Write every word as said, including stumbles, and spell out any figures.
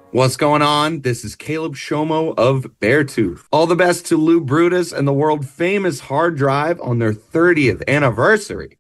What's going on? This is Caleb Shomo of Beartooth. All the best to Lou Brutus and the world famous hard drive on their thirtieth anniversary.